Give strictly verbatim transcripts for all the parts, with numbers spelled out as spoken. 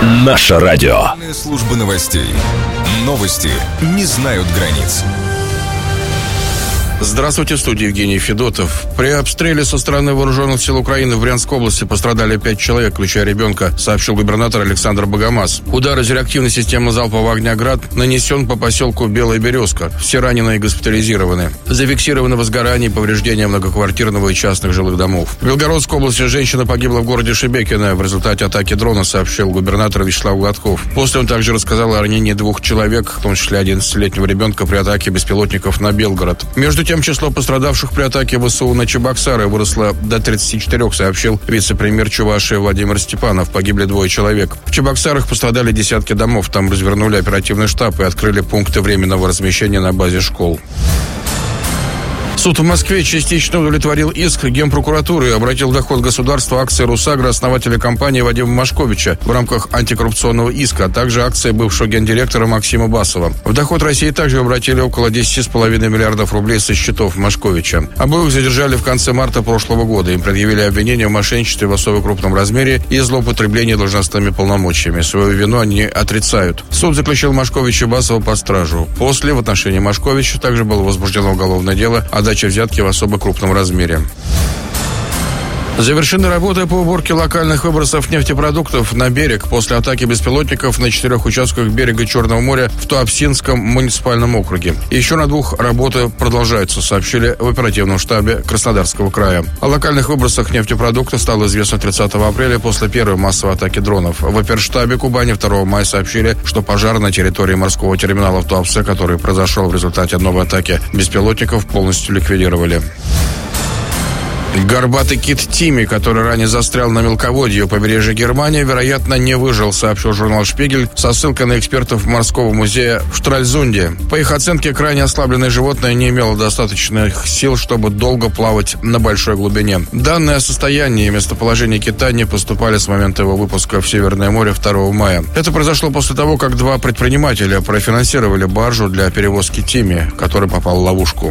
Наше радио. Служба новостей. Новости не знают границ. Здравствуйте, в студии Евгений Федотов. При обстреле со стороны вооруженных сил Украины в Брянской области пострадали пять человек, включая ребенка, сообщил губернатор Александр Богомаз. Удар из реактивной системы залпового огня «Град» нанесен по поселку Белая Березка. Все раненые госпитализированы. Зафиксировано возгорание и повреждение многоквартирного и частных жилых домов. В Белгородской области женщина погибла в городе Шебекино в результате атаки дрона, сообщил губернатор Вячеслав Гладков. После он также рассказал о ранении двух человек, в том числе одиннадцатилетнего ребенка, при атаке беспилотников на Белгород. Между тем, число пострадавших при атаке ВСУ на Чебоксары выросло до тридцати четырёх, сообщил вице-премьер Чувашии Владимир Степанов. Погибли двое человек. В Чебоксарах пострадали десятки домов. Там развернули оперативный штаб и открыли пункты временного размещения на базе школ. Суд в Москве частично удовлетворил иск Генпрокуратуры и обратил в доход государства акции «Русагра» основателя компании Вадима Машковича в рамках антикоррупционного иска, а также акции бывшего гендиректора Максима Басова. В доход России также обратили около десяти с половиной миллиардов рублей со счетов Машковича. Обоих задержали в конце марта прошлого года. Им предъявили обвинения в мошенничестве в особо крупном размере и злоупотреблении должностными полномочиями. Свою вину они отрицают. Суд заключил Машковича и Басова под стражу. После в отношении Машковича также было возбуждено уголовное дело о даче взятки в особо крупном размере. Завершены работы по уборке локальных выбросов нефтепродуктов на берег после атаки беспилотников на четырех участках берега Черного моря в Туапсинском муниципальном округе. Еще на двух работы продолжаются, сообщили в оперативном штабе Краснодарского края. О локальных выбросах нефтепродуктов стало известно тридцатого апреля после первой массовой атаки дронов. В оперштабе Кубани второго мая сообщили, что пожар на территории морского терминала в Туапсе, который произошел в результате новой атаки беспилотников, полностью ликвидировали. Горбатый кит Тимми, который ранее застрял на мелководье у побережья Германии, вероятно, не выжил, сообщил журнал «Шпигель» со ссылкой на экспертов морского музея в Штральзунде. По их оценке, крайне ослабленное животное не имело достаточных сил, чтобы долго плавать на большой глубине. Данные о состоянии и местоположении кита не поступали с момента его выпуска в Северное море второго мая. Это произошло после того, как два предпринимателя профинансировали баржу для перевозки Тимми, который попал в ловушку.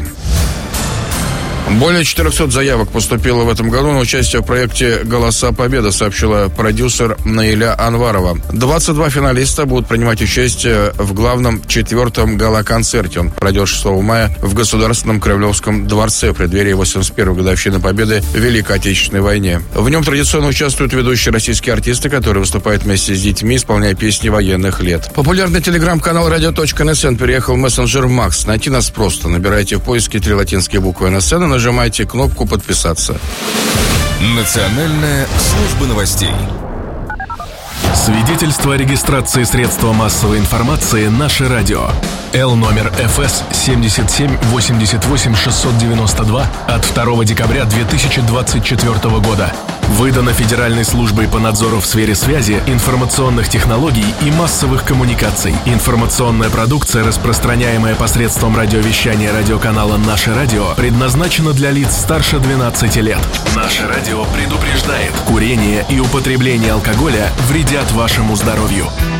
Более четырехсот заявок поступило в этом году на участие в проекте «Голоса Победы», сообщила продюсер Наиля Анварова. двадцать два финалиста будут принимать участие в главном четвертом гала-концерте. Он пройдет шестого мая в Государственном Кремлевском дворце в преддверии восемьдесят первой годовщины Победы в Великой Отечественной войне. В нем традиционно участвуют ведущие российские артисты, которые выступают вместе с детьми, исполняя песни военных лет. Популярный телеграм-канал радио точка эн эс эн переехал в мессенджер Макс. Найти нас просто. Набирайте в поиске три латинские буквы эн эс эн и нажимайте кнопку «Подписаться». Национальная служба новостей. Свидетельство о регистрации средства массовой информации «Наше радио». Л номер эф эс семьдесят семь восемьдесят восемь шестьсот девяносто два от второго декабря две тысячи двадцать четвёртого года. Выдано Федеральной службой по надзору в сфере связи, информационных технологий и массовых коммуникаций. Информационная продукция, распространяемая посредством радиовещания радиоканала «Наше радио», предназначена для лиц старше двенадцати лет. «Наше радио» предупреждает: курение и употребление алкоголя вредят вашему здоровью.